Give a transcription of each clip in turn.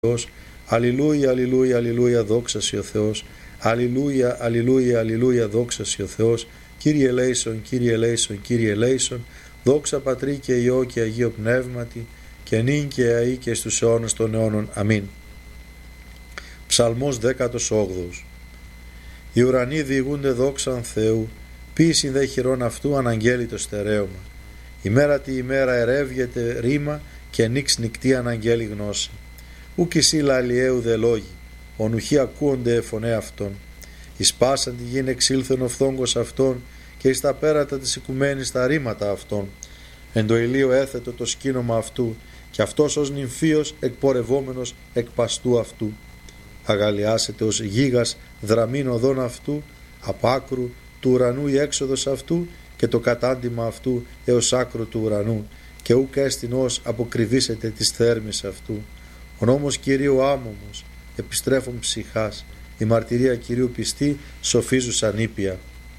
Θεός. Αλληλούια, αλληλούια, αλληλούια, δόξα σοι ο Θεός. Αλληλούια, αλληλούια, αλληλούια, δόξα σοι ο Θεός. Κύριε ελέησον, Κύριε ελέησον, Κύριε ελέησον. Δόξα Πατρί και Υιό και Αγίο Πνεύματι, και νυν και αεί και στους αιώνας των αιώνων. Αμήν. Ψαλμός 18. Οι ουρανοί διηγούνται δόξαν Θεού, ποίησιν δε χειρών αυτού αναγγέλει το στερέωμα. Ημέρα τη ημέρα ερεύγεται ρήμα, και νύξ νυκτή αναγγέλει γνώση. Ουκ εσύ λαλιαίου δε λόγοι, ονουχοί ακούονται φωνέ αυτών. Εις πάσαν τη γην εξήλθεν ο φθόγκος αυτών, και εις τα πέρατα της οικουμένης τα ρήματα αυτών. Εν το ηλίο έθετο το σκήνομα αυτού, και αυτός ως νυμφίος εκπορευόμενος εκ παστού αυτού. Αγαλιάσετε ως γίγας δραμήν οδόν αυτού, απ' άκρου του ουρανού η έξοδος αυτού, και το κατάντημα αυτού έως άκρου του ουρανού, και ούκ έστιν ως αποκριβήσετε της θέρμης αυτού. Ο νόμος Κυρίου άμωμος, επιστρέφων ψυχάς, η μαρτυρία Κυρίου πιστή, σοφίζουσαν ήπια.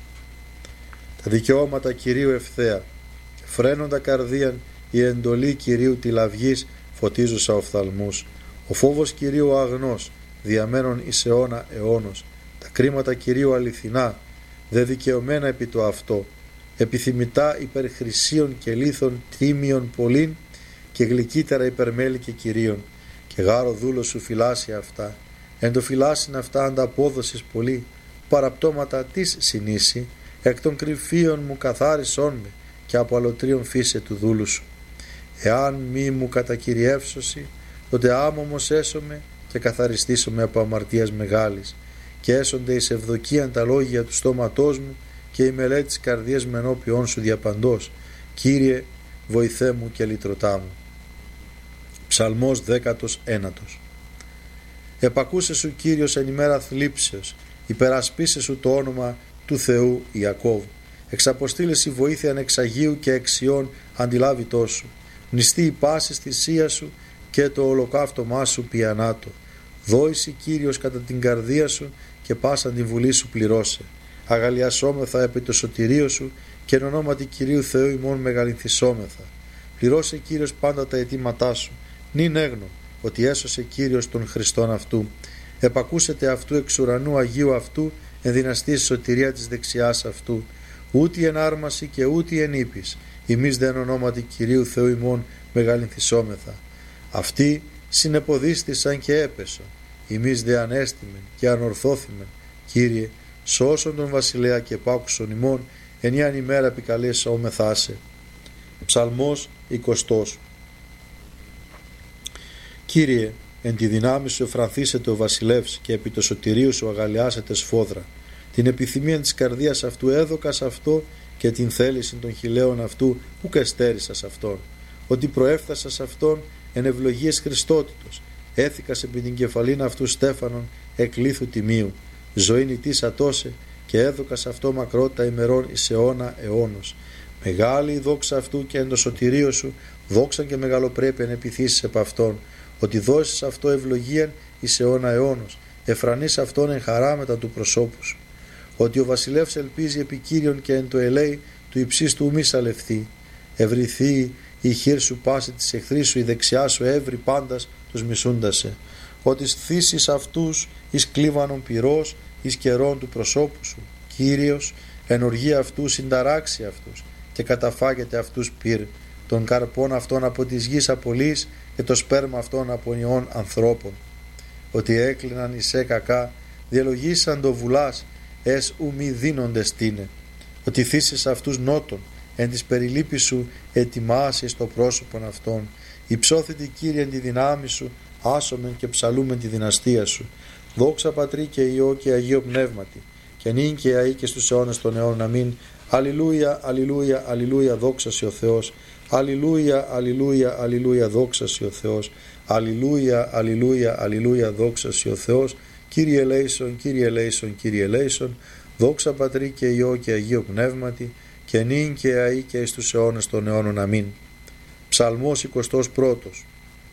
Τα δικαιώματα Κυρίου ευθέα, και φρένοντα καρδίαν η εντολή Κυρίου τηλαυγής, φωτίζουσα οφθαλμούς. Ο φόβος Κυρίου αγνός, διαμένων εις αιώνα αιώνος. Τα κρίματα Κυρίου αληθινά, δε δικαιωμένα επί το αυτό. Επιθυμητά υπερ χρυσίων και λίθων τίμιων πολλήν, και γλυκύτερα υπερμέλη και Κυρίων. Και γάρο δούλος σου φυλάσσει αυτά. Εν το φυλάσσιν αυτά ανταπόδοσης πολύ, παραπτώματα της συνήσει, εκ των κρυφίων μου καθάρισόν με, και από αλωτρίων φύσε του δούλου σου. Εάν μη μου κατακυριεύσωση, τότε άμωμος έσωμε, και καθαριστήσομαι από αμαρτίας μεγάλης, και έσονται εις ευδοκίαν τα λόγια του στόματός μου, και η μελέτη της καρδίας με ενώπιόν σου διαπαντός. Κύριε, βοηθέ μου και λυτρωτά μου. Ψαλμός 19. Επακούσε σου Κύριος εν ημέρα θλίψεως, υπερασπίσε σου το όνομα του Θεού Ιακώβ. Εξαποστήλες η βοήθεια ανεξαγίου και εξιών αντιλάβητός σου. Μνηστεί η πάση θυσία σου, και το ολοκαύτωμά σου πιανάτο. Δόηση Κύριος κατά την καρδία σου, και πάσαν την βουλή σου πληρώσε. Αγαλιασόμεθα επί το σωτηρίο σου, και εν ονόματι Κυρίου Θεού ημών μεγαλυνθισόμεθα. Πληρώσε Κύριος πάντα τα αιτήματά σου. Νυν έγνω ότι έσωσε Κύριος των Χριστών αυτού. Επακούσετε αυτού εξ ουρανού Αγίου αυτού, εν δυναστή σωτηρία της δεξιάς αυτού. Ούτε εν άρμαση και ούτε εν ύπης. Ημείς δε εν ονόματι Κυρίου Θεού ημών μεγαλυνθισόμεθα. Αυτοί συνεποδίστησαν και έπεσον. Ημείς δε ανέστημεν και ανορθώθημεν. Κύριε, σώσον τον βασιλέα και πάκουσον ημών, ενίαν ημέρα επικαλέσαόμεθά σε. Ψαλμός 20. Κύριε, εν τη δυνάμει σου εφρανθήσετε ο βασιλεύς, και επί το σωτηρίου σου αγαλιάσετε σφόδρα. Την επιθυμία της καρδίας αυτού έδωκας αυτό, και την θέληση των χιλέων αυτού ουκ εστέρισας αυτόν. Ότι προέφθασας αυτόν εν ευλογίες Χριστότητος, έθηκας επί την κεφαλήν αυτού στέφανον εκ λίθου τιμίου. Ζωήν ητής ατώσε, και έδωκας αυτό μακρότητα ημερών εις αιώνα αιώνος. Μεγάλη η δόξα αυτού, και εν το σωτηρίο σου δόξαν και μεγαλοπρέπειαν επιθύσεις επ' αυτόν. Ότι δώσεις αυτό ευλογίαν εις αιώνα αιώνος, εφρανείς αυτόν εν χαρά μετά του προσώπου σου. Ότι ο βασιλεύς ελπίζει επί Κύριον, και εν το ελέη του υψίστου μη σαλευθεί. Ευρυθεί η χείρ σου πάση της εχθρής σου, η δεξιά σου έβρι πάντας τους μισούντασε. Ότι θύσεις αυτούς εις κλίβανον πυρός, εις καιρών του προσώπου σου. Κύριος εν οργή αυτού συνταράξει αυτούς, και καταφάγεται αυτούς πυρ. Των καρπών αυτών από της γης απολύς, και το σπέρμα αυτών από ιών ανθρώπων. Ότι έκλειναν εις κακά, διαλογήσαν το βουλάς, εσ ου μη δίνονται στήνε. Ότι θύσεις αυτούς νότων, εν της περιλήπης σου ετοιμάσεις το πρόσωπον αυτών. Υψώθητη Κύριε εν τη δυνάμει σου, άσομεν και ψαλούμεν τη δυναστεία σου. Δόξα Πατρί και Υιό και Αγίο Πνεύματι, και νυν και αεί και στους αιώνας των αιώνων. Αμήν. Αλληλούια, αλληλούια, αλληλούια, δόξα σοι ο Θεός. Αλληλούια, αλληλούια, αλληλούια, δόξα σοι ο Θεός. Αλληλούια, αλληλούια, αλληλούια, δόξα σοι ο Θεός. Κύριε ελέησον, Κύριε ελέησον, Κύριε ελέησον. Δόξα Πατρί και Υιό και Αγίο Πνεύματι, και νυν και αεί και εις τους αιώνας των αιώνων. Αμήν. Ψαλμός 21.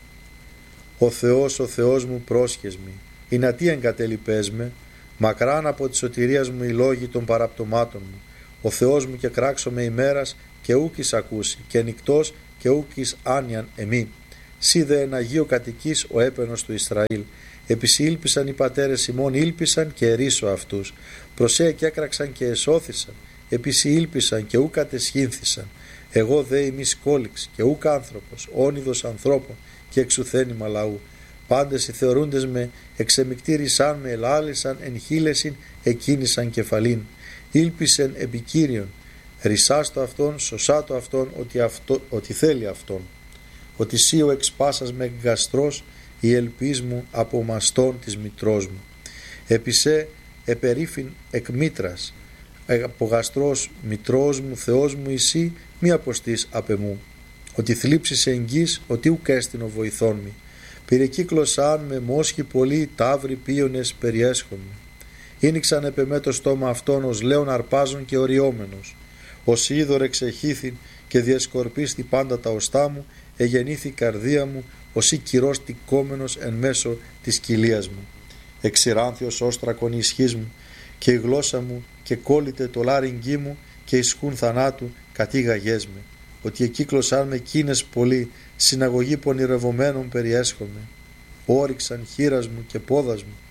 Ο Θεός μου πρόσχες μη, ή να τι εγκατέλειπες με, μακράν από τη σωτηρίας μου οι λόγοι των παραπτωμάτων μου. Ο Θεός μου και κράξω με ημέρας, και ούκ εις ακούσει, και νυκτός και ούκ εις άνοιαν εμή. Σύ δε εν Αγίο κατοικείς ο έπαινος του Ισραήλ. Επισή ήλπισαν οι πατέρες ημών, ήλπισαν και ερίσω αυτούς. Προσέ και έκραξαν και εσώθησαν. Επισή ήλπισαν και ου κατεσχύνθησαν. Εγώ δε ημί σκόληξ και ούκ άνθρωπος, όνειδος ανθρώπων και εξουθένημα λαού. Πάντες οι θεωρούντες με εξεμικτήρισαν με ελάλησαν εν χείλεσιν εκκίνησαν κεφαλήν. Ήλπισεν επικύριον, ρισάστο αυτόν, σωσάτο αυτόν, ότι θέλει αυτόν. Ότι σύ ο εξπάσας με γαστρός, η ελπίς μου από μαστών της μητρός μου. Επισέ επερίφην εκ μήτρας, από γαστρός μητρός μου, Θεός μου εσύ, μη αποστείς απ' εμού. Ότι θλίψεις εγγύς, ότι ουκ έστειν ο βοηθόν μη. Πυρεκύκλωσαν με μόσχοι πολλοί, ταύροι πίονες περιέσχον με. Ήνιξαν επεμέ το στόμα αυτόν ως λέον αρπάζων και οριόμενος. Ως είδωρ εξεχήθην και διασκορπίστη πάντα τα οστά μου, εγεννήθη η καρδία μου, ως ή κυρός τικόμενος εν μέσω της κοιλίας μου. Εξηράνθιος όστρακον η ισχύς μου, και η γλώσσα μου και κόλλητε το λάριγγί μου, και ισχούν θανάτου κατήγαγές με. Ότι εκύκλωσαν με κίνες πολλοί, συναγωγή πονηρευομένων περιέσχομαι. Όριξαν χείρας μου και πόδας μου,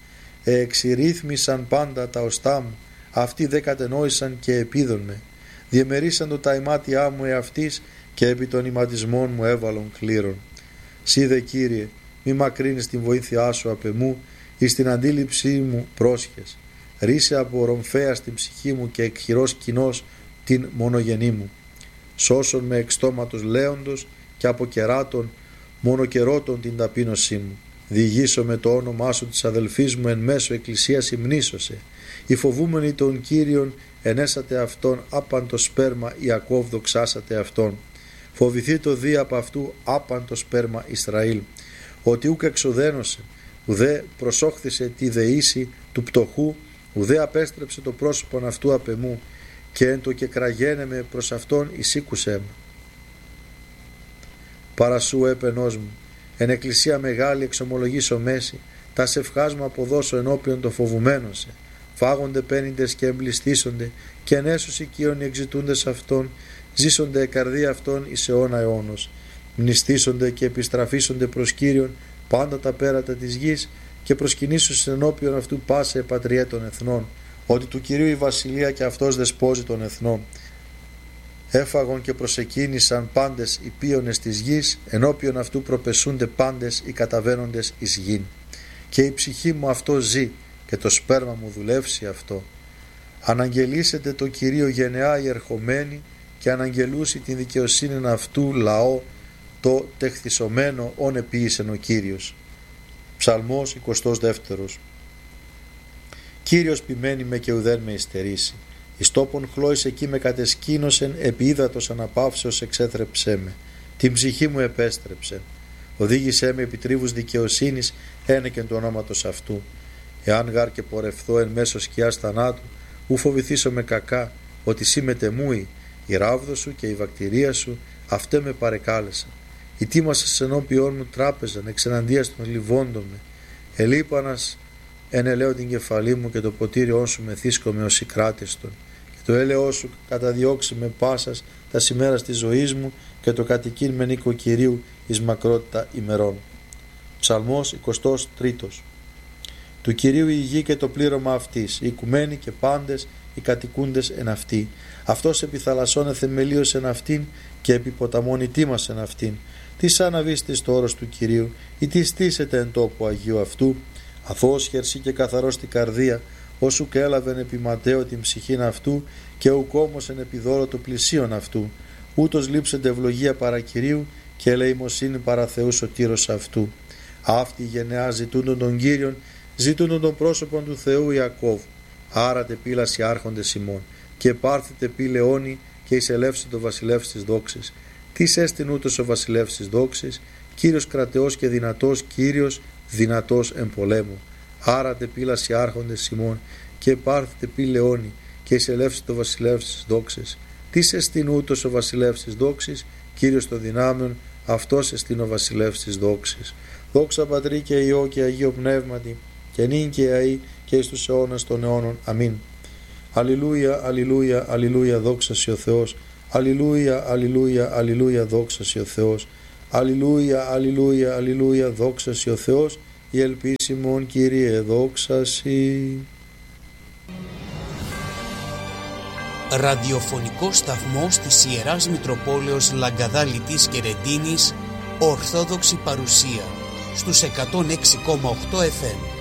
εξηρύθμισαν πάντα τα οστά μου, αυτοί δε κατενόησαν και επίδον με. Διεμερίσαν το τα ημάτια μου εαυτής, και επί των ηματισμών μου έβαλον κλήρων. Σύ δε Κύριε, μη μακρύνεις την βοήθειά σου απ' εμού, εις την αντίληψή μου πρόσχες. Ρίσε από ρομφαία στην ψυχή μου και εκχειρός κοινός την μονογενή μου. Σώσον με εξ στόματος λέοντος και από κεράτων μονοκερότων την ταπείνωσή μου. Διηγήσω με το όνομά σου της αδελφής μου εν μέσω εκκλησίας υμνήσωσε. Οι φοβούμενοι των Κύριων ενέσατε αυτόν άπαντο σπέρμα Ιακώβ δοξάσατε αυτόν. Φοβηθεί το δι από αυτού άπαντο σπέρμα Ισραήλ. Ότι ούκ εξοδένωσε, ουδέ προσόχθησε τη δεήση του πτωχού, ουδέ απέστρεψε το πρόσωπον αυτού απ' εμού, και εν το και κραγένε με προς αυτόν εισήκουσέ με. Παρασού έπαινός μου, εν εκκλησία μεγάλη εξομολογήσω μέση, τα σευχάς μου αποδώσω ενώπιον το φοβουμένων σε. Φάγονται πένιντες και εμπληστήσονται, και εν έσους οικείων οι εξητούντες αυτών, ζήσονται καρδία αυτών εις αιώνα αιώνος. Μνηστήσονται και επιστραφήσονται προς Κύριον πάντα τα πέρατα της γης, και προσκυνήσουν ενώπιον αυτού πάσε πατριέ των εθνών, ότι του Κυρίου η βασιλεία και αυτός δεσπόζει των εθνών. Έφαγον και προσεκίνησαν πάντες οι πίονες της γης, ενώπιον αυτού προπεσούνται πάντες οι καταβαίνοντες εις γην. Και η ψυχή μου αυτό ζει, και το σπέρμα μου δουλεύσει αυτό. Αναγγελίσετε το Κυρίο γενεά οι ερχομένοι, και αναγγελούσι την δικαιοσύνη αυτού λαό, το τεχθισωμένο όν επίησεν ο Κύριος. Ψαλμός 22. Κύριος ποιμένη με και ουδέν με υστερήσει. Εις τόπον χλώης εκεί με κατεσκήνωσεν, επί ύδατος αναπαύσεως εξέθρεψέ με. Την ψυχή μου επέστρεψε. Οδήγησέ με επί τρίβους δικαιοσύνης, ένεκεν του ονόματος αυτού. Εάν γάρ και πορευθώ εν μέσω σκιάς θανάτου, ου φοβηθήσω με κακά, ότι σύ μετεμούει, η ράβδο σου και η βακτηρία σου, αυτέ με παρεκάλεσαν. Ητήμασες ενώπιόν μου τράπεζαν, εξεναντίας των λιβόντων με. Ελείπανας εν ελέω την κεφαλή μου, και το ποτήριό σου μεθύσκομαι ως κράτηστον. Και το έλεό σου καταδιώξει με πάσας τα σημέρας της ζωής μου, και το κατοικήν με νίκο Κυρίου εις μακρότητα ημερών. Ψαλμός 23. Του Κυρίου η γη και το πλήρωμα αυτής, οι οικουμένοι και πάντες οι κατοικούντες εν αυτή. Αυτός επί θαλασσών εθεμελίωσεν αυτήν, και επί ποταμών ητήμασεν αυτήν. Τι σαν αβήστε στο όρος του Κυρίου, ή τι στήσετε εν τόπο Αγίου αυτού. Αθώος χερσί και καθαρός την καρδία, όσου και έλαβεν επί ματέο την ψυχήν αυτού, και ουκ όμως εν επιδόλο το πλησίον αυτού. Ούτως λείψεται ευλογία παρά Κυρίου, και ελεημοσύνη παρά Θεού σωτήρος αυτού. Αυτή η γενεά ζητούντον τον Κύριον, ζητούντον τον πρόσωπον του Θεού Ιακώβ. Άρατε πύλαση άρχοντες ημών, και πάρθητε πύ λεόνι, και εισελεύσετε το βασιλεύς της δόξης. Τις έστειν ούτως ο βασιλεύς της δόξης, Κύριος κρατεός και δυνατός, Κύριος δυνατός εν πολέμου. Άρατε πύλαση άρχοντες ημών, και πάρθητε πύ λεόνι, και εισελεύσετε το βασιλεύς της δόξης. Τις έστειν ούτως ο βασιλεύς της δόξης, Κύριος των δυνάμεων, αυτός εστίν ο βασιλεύς της δόξης. Δόξα Πατρί και Υιό και Αγίο Πνεύματι, και νυν και αεί και εις τους αιώνας των αιώνων. Αμήν. Αλληλούια, αλληλούια, αλληλούια, δόξα σοι ο Θεός. Αλληλούια, αλληλούια, αλληλούια, δόξα σοι ο Θεός. Αλληλούια, αλληλούια, αλληλούια, δόξα σοι ο Θεός, η ελπίσιμον Κύριε, δόξα σοι. Ραδιοφωνικό σταθμός της Ιεράς Μητροπόλεως Λαγκαδά Λιτής και Ρεντίνης, Ορθόδοξη παρουσία, στους 106,8 FM.